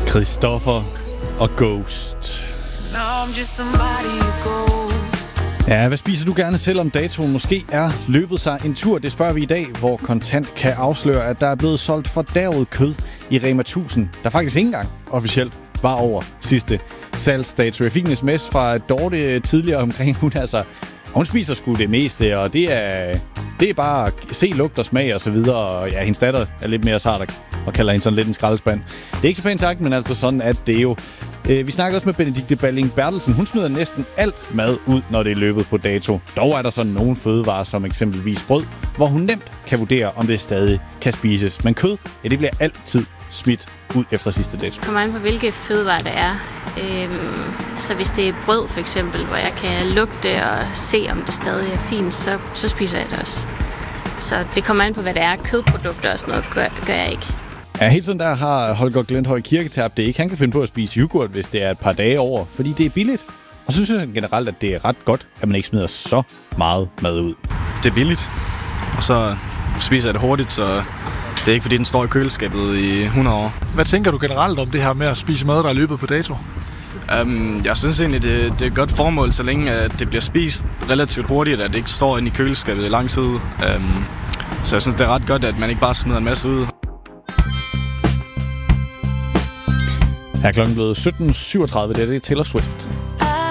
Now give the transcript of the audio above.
Christoffer og Ghost. Ja, hvad spiser du gerne, selvom datoen måske er løbet sig en tur? Det spørger vi i dag, hvor Kontant kan afsløre, at der er blevet solgt fordærvet kød i Rema 1000, der faktisk ikke engang officielt var over sidste salgsdato. Jeg fik en sms fra Dorte tidligere omkring, hun spiser sgu det meste, og det er bare se, lugt og smag og så videre. Og ja, hendes datter er lidt mere sart og kalder hende sådan lidt en skraldespand. Det er ikke så pænt sagt, men altså sådan, at det er jo... Vi snakker også med Benedikte Balling Bertelsen. Hun smider næsten alt mad ud, når det er løbet på dato. Dog er der sådan nogle fødevarer, som eksempelvis brød, hvor hun nemt kan vurdere, om det stadig kan spises. Men kød, ja, det bliver altid smidt ud efter sidste dato. Det kommer an på, hvilke fødevarer det er. Altså hvis det er brød for eksempel, hvor jeg kan lugte og se, om det stadig er fint, så spiser jeg det også. Så det kommer an på, hvad det er. Kødprodukter og sådan noget gør jeg ikke. Ja, helt sådan der har Holger Glenthøj Kirketerp det ikke. Han kan finde på at spise yoghurt, hvis det er et par dage over, fordi det er billigt. Og så synes jeg generelt, at det er ret godt, at man ikke smider så meget mad ud. Det er billigt, og så spiser jeg det hurtigt, så det er ikke fordi, den står i køleskabet i 100 år. Hvad tænker du generelt om det her med at spise mad, der er løbet på dato? Jeg synes egentlig, det er et godt formål, så længe at det bliver spist relativt hurtigt, at det ikke står inde i køleskabet i lang tid. Så jeg synes, det er ret godt, at man ikke bare smider en masse ud. Her er klokken blevet 17.37, det er Taylor Swift.